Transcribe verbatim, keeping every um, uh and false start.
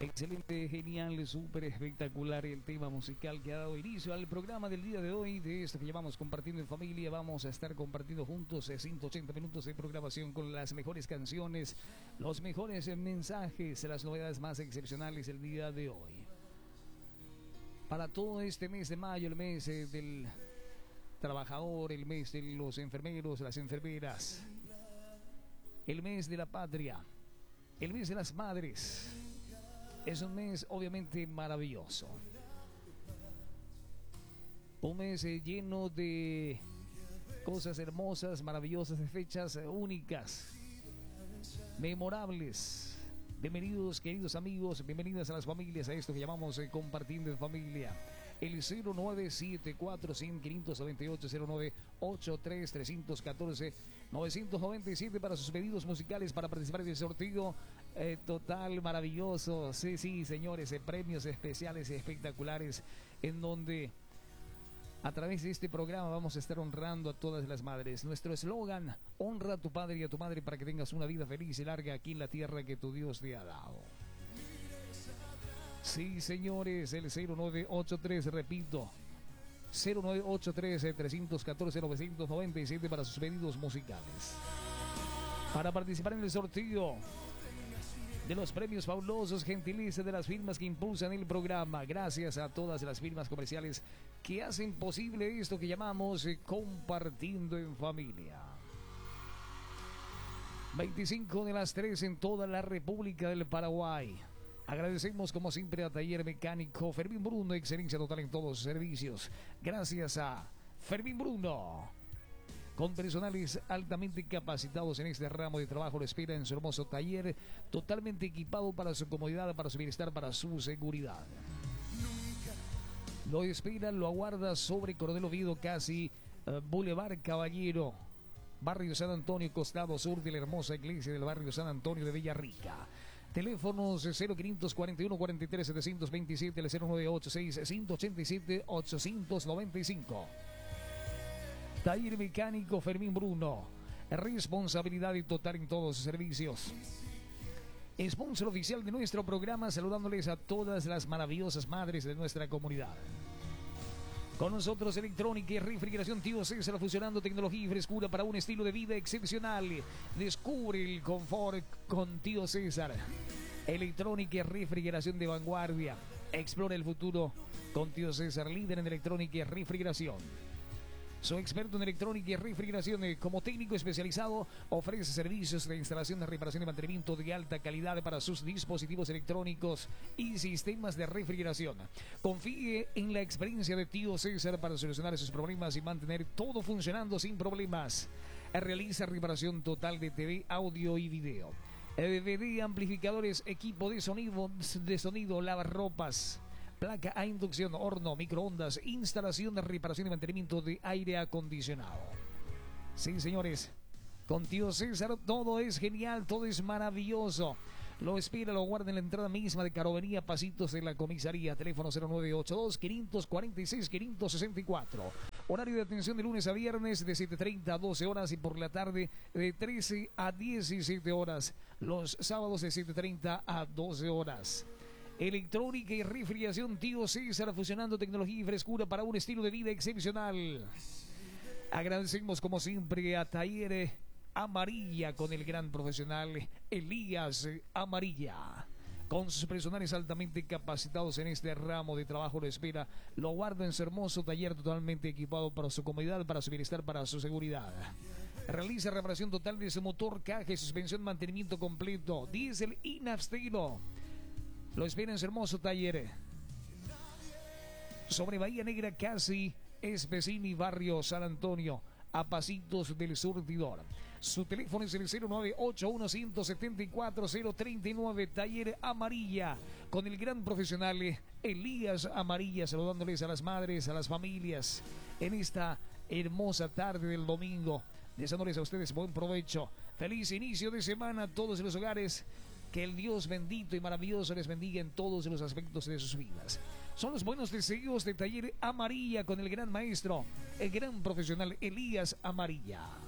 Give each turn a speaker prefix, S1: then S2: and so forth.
S1: Excelente, genial, súper espectacular el tema musical que ha dado inicio al programa del día de hoy, de esto que llamamos Compartiendo en Familia. Vamos a estar compartiendo juntos ciento ochenta minutos de programación con las mejores canciones, los mejores mensajes, las novedades más excepcionales el día de hoy. Para todo este mes de mayo, el mes del trabajador, el mes de los enfermeros, las enfermeras, el mes de la patria, el mes de las madres. Es un mes obviamente maravilloso. Un mes eh, lleno de cosas hermosas, maravillosas, de fechas eh, únicas, memorables. Bienvenidos, queridos amigos, bienvenidas a las familias, a esto que llamamos eh, Compartiendo en Familia. El cero nueve siete cuatro cien quinientos noventa y ocho, cero nueve ocho tres trescientos catorce novecientos noventa y siete para sus pedidos musicales, para participar en el sorteo eh, total maravilloso. Sí, sí, señores, eh, premios especiales espectaculares en donde a través de este programa vamos a estar honrando a todas las madres. Nuestro eslogan: honra a tu padre y a tu madre para que tengas una vida feliz y larga aquí en la tierra que tu Dios te ha dado. Sí, señores, el cero nueve ocho tres, repito, cero nueve ocho tres trescientos catorce novecientos noventa y siete para sus pedidos musicales. Para participar en el sorteo de los premios fabulosos, gentileza de las firmas que impulsan el programa. Gracias a todas las firmas comerciales que hacen posible esto que llamamos eh, Compartiendo en Familia. veinticinco de las tres en toda la República del Paraguay. Agradecemos como siempre a Taller Mecánico Fermín Bruno, excelencia total en todos los servicios. Gracias a Fermín Bruno, con personales altamente capacitados en este ramo de trabajo, lo espera en su hermoso taller, totalmente equipado para su comodidad, para su bienestar, para su seguridad. Lo espera, lo aguarda sobre Coronel Oviedo, casi uh, Boulevard Caballero, barrio San Antonio, costado sur de la hermosa iglesia del barrio San Antonio de Villarrica. Teléfonos cero quinientos cuarenta y uno cuarenta y tres setecientos veintisiete, el cero nueve ocho seis ciento ochenta y siete ochocientos noventa y cinco. Taller Mecánico Fermín Bruno, responsabilidad y total en todos sus servicios. Sponsor oficial de nuestro programa, saludándoles a todas las maravillosas madres de nuestra comunidad. Con nosotros, electrónica y refrigeración Tío César, fusionando tecnología y frescura para un estilo de vida excepcional. Descubre el confort con Tío César. Electrónica y refrigeración de vanguardia. Explora el futuro con Tío César, líder en electrónica y refrigeración. Soy experto en electrónica y refrigeración. Como técnico especializado, ofrece servicios de instalación, de reparación y mantenimiento de alta calidad para sus dispositivos electrónicos y sistemas de refrigeración. Confíe en la experiencia de Tío César para solucionar sus problemas y mantener todo funcionando sin problemas. Realiza reparación total de T V, audio y video. D V D, amplificadores, equipo de sonido, de sonido, lavarropas, placa a inducción, horno, microondas, instalación de reparación y mantenimiento de aire acondicionado. Sí, señores, con Tío César todo es genial, todo es maravilloso. Lo espera, lo guarda en la entrada misma de Carovenía, pasitos de la comisaría. Teléfono cero nueve ocho dos, quinientos cuarenta y seis, quinientos sesenta y cuatro. Horario de atención de lunes a viernes de siete treinta a doce horas y por la tarde de trece a diecisiete horas. Los sábados de siete treinta a doce horas. Electrónica y refrigeración Tío César, fusionando tecnología y frescura para un estilo de vida excepcional. Agradecemos como siempre a Taller Amarilla con el gran profesional Elías Amarilla. Con sus personales altamente capacitados en este ramo de trabajo, lo espera, lo guarda en su hermoso taller totalmente equipado para su comodidad, para su bienestar, para su seguridad. Realiza reparación total de su motor, caja y suspensión, mantenimiento completo, diésel y nafstero. Lo espera en su hermoso taller sobre Bahía Negra, casi Espesini, barrio San Antonio, a pasitos del surtidor. Su teléfono es el cero nueve ocho uno, uno siete cuatro, cero tres nueve. Taller Amarilla con el gran profesional Elías Amarilla, saludándoles a las madres, a las familias en esta hermosa tarde del domingo, deseándoles a ustedes buen provecho, feliz inicio de semana a todos los hogares. Que el Dios bendito y maravilloso les bendiga en todos los aspectos de sus vidas. Son los buenos deseos de Taller Amarilla con el gran maestro, el gran profesional Elías Amarilla.